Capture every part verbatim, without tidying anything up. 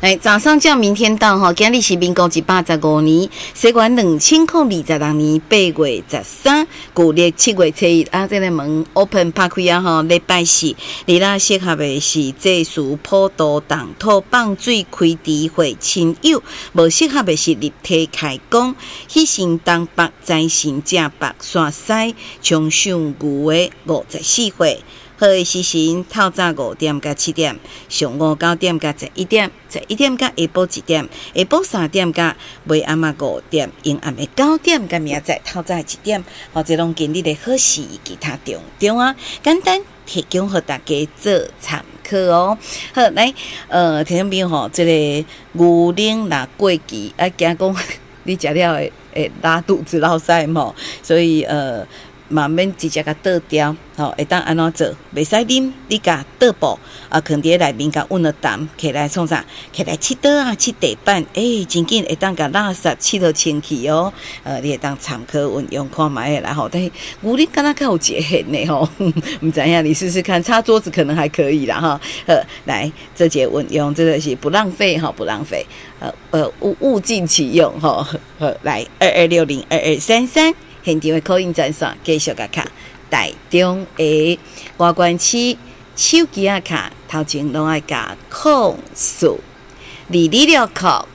哎，早上叫明天到哈，今日是民国一百十五年，西元两千零二十六年八月十三，旧历七月七日啊，这个门 open 拍开啊吼，礼拜四，你啦适合的是祭祀普渡动土放水开智慧亲友，无适合的是立体开工，喜神东北财神正北山西，冲上牛的五十四岁。好的时辰，透早五点到七点，上午九点到十一点，十一点到下晡一点，下晡三点到尾暗啊五点，阴暗的九点到明仔透早一点。哦，这拢今日的好事以其他重点啊，简单提供给大家做参考哦。好，来，呃，听众朋友吼，这个牛奶若过期，啊，惊讲你食了会会拉肚子、落屎嘛，所以呃。嘛免直接甲倒掉，吼、哦，会当安怎做？袂使啉，你甲倒布啊，放伫内面甲温了淡，起来创啥？起来拭桌啊，拭地板，诶、欸，真紧会当甲垃圾拭落清气哦。呃，你会当参考运用看卖啦吼，但是牛奶敢若较有节限呢吼，唔知影你试试看，擦桌子可能还可以啦哈。呃，来这节运用真的是不浪费哈，不浪费，呃呃物物尽其用哈。呃，来二二六零二二三三。现场的口音专线继续甲卡，台中的外关区手机啊卡，头前拢爱加控诉二二六扣二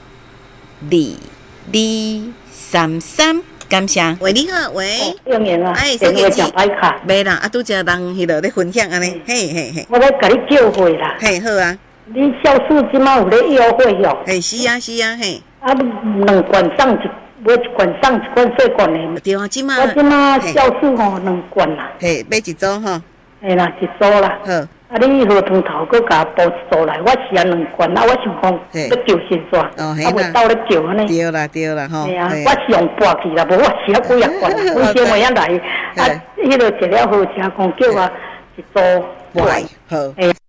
二三三，感谢。喂，你好，喂， 用完啦， 哎， 电话讲歹卡， 没啦，啊，拄则人迄落咧分享安尼，嘿嘿嘿， 我咧甲你叫回啦， 嘿好啊， 你销售即马有咧优惠哟， 嘿是啊是啊嘿， 啊两罐送一。买一罐送一罐细罐的， 对啊，即马我即马销售吼两罐啦， 嘿，买一组吼， 嘿啦，一组啦， 好， 啊你河汤头搁甲补一组来，我是啊两罐，啊我想讲要叫先煞，啊袂斗咧叫安尼， 对啦对啦吼， 嘿啊，我是用拨去啦，无我是啊几啊罐，阮先每仔来，啊，迄落食了好食，讲叫我一组来，好。